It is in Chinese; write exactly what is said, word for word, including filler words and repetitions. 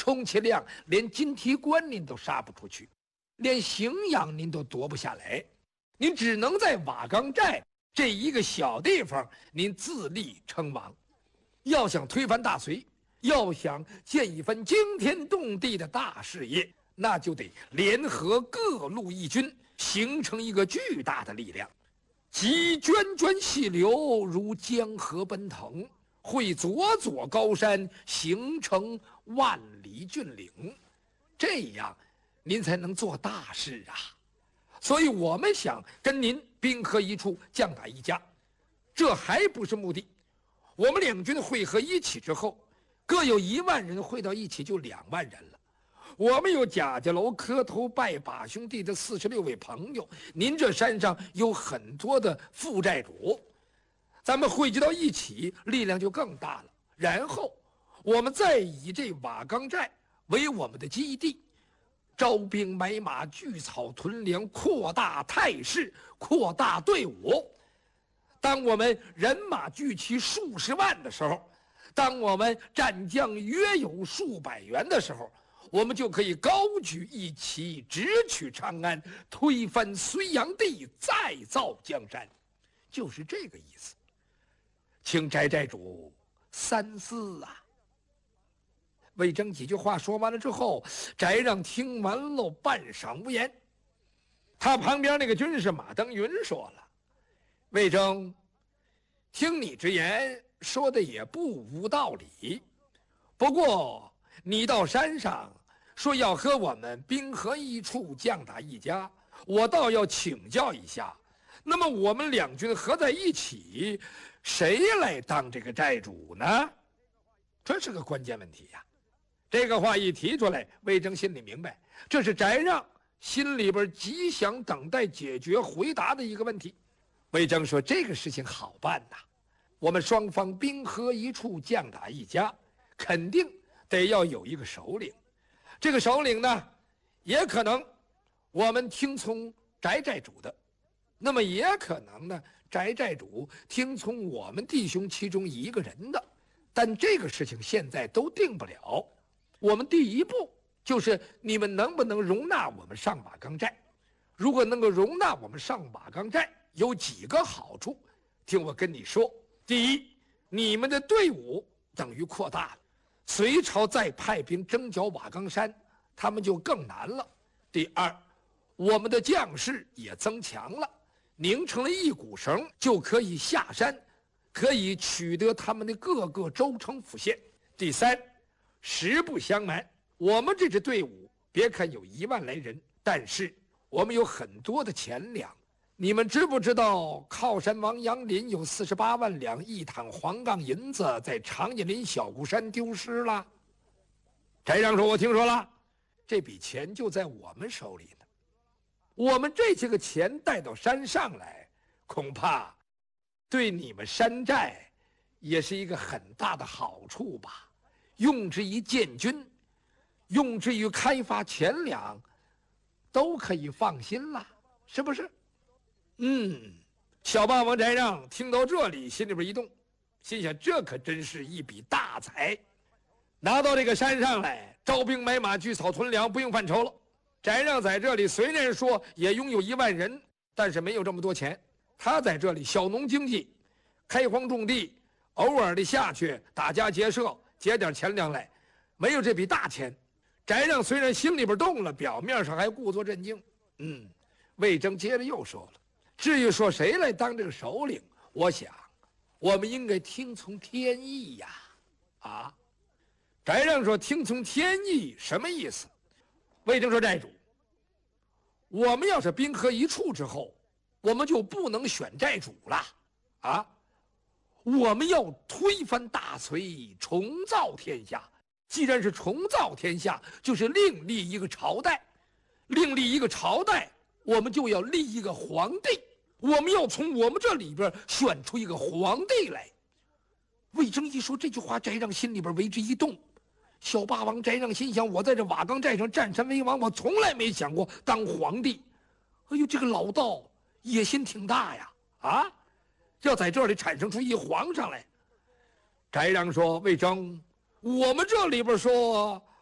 充其量连金提官您都杀不出去，连荥阳您都夺不下来，您只能在瓦岗寨这一个小地方您自立称王。要想推翻大隋，要想建一番惊天动地的大事业，那就得联合各路义军，形成一个巨大的力量，集涓涓细流如江河奔腾，汇佐佐高山，形成万里峻岭，这样您才能做大事啊！所以我们想跟您兵合一处，将打一家，这还不是目的。我们两军汇合一起之后，各有一万人汇到一起，就两万人了。我们有贾家楼磕头拜把兄弟的四十六位朋友，您这山上有很多的副寨主，咱们汇集到一起，力量就更大了。然后我们再以这瓦岗寨为我们的基地，招兵买马，聚草屯粮，扩大态势，扩大队伍。当我们人马聚齐数十万的时候，当我们战将约有数百员的时候，我们就可以高举一旗，直取长安，推翻隋炀帝，再造江山，就是这个意思。请翟寨主三思啊！魏征几句话说完了之后，翟让听完了半晌无言。他旁边那个军士马登云说了：“魏征，听你之言说的也不无道理，不过你到山上说要和我们兵合一处，将打一家，我倒要请教一下，那么我们两军合在一起，谁来当这个寨主呢？”这是个关键问题呀。这个话一提出来，魏征心里明白，这是翟让心里边极想等待解决回答的一个问题。魏征说：“这个事情好办呐，我们双方兵合一处，将打一家，肯定得要有一个首领。这个首领呢，也可能我们听从翟寨主的，那么也可能呢，翟寨主听从我们弟兄其中一个人的。但这个事情现在都定不了。我们第一步就是你们能不能容纳我们上瓦岗寨？如果能够容纳我们上瓦岗寨，有几个好处，听我跟你说。第一，你们的队伍等于扩大了，隋朝再派兵征剿瓦岗山，他们就更难了。第二，我们的将士也增强了，拧成了一股绳，就可以下山，可以取得他们的各个州城府县。第三，实不相瞒，我们这支队伍别看有一万来人，但是我们有很多的钱粮。你们知不知道靠山王杨林有四十八万两一躺黄杠银子在长叶林小固山丢失了？翟让说：“我听说了，这笔钱就在我们手里呢。我们这些个钱带到山上来，恐怕对你们山寨也是一个很大的好处吧？用之于建军，用之于开发钱粮，都可以放心了，是不是？”嗯，小霸王翟让听到这里，心里边一动，心想：这可真是一笔大财。拿到这个山上来，招兵买马，聚草屯粮，不用犯愁了。翟让在这里虽然说也拥有一万人，但是没有这么多钱。他在这里小农经济，开荒种地，偶尔的下去打家劫舍，劫点钱粮来，没有这笔大钱。翟让虽然心里边动了，表面上还故作镇静。嗯，魏征接着又说了：“至于说谁来当这个首领，我想我们应该听从天意呀。”啊，翟让说：“听从天意什么意思？”魏征说：“寨主，我们要是兵合一处之后，我们就不能选寨主了啊！我们要推翻大隋，重造天下。既然是重造天下，就是另立一个朝代，另立一个朝代，我们就要立一个皇帝。我们要从我们这里边选出一个皇帝来。”魏征一说这句话，翟让心里边为之一动。小霸王翟让心想：我在这瓦岗寨上占山为王，我从来没想过当皇帝。哎呦，这个老道野心挺大呀！啊，要在这里产生出一皇上来。翟让说：“魏征，我们这里边说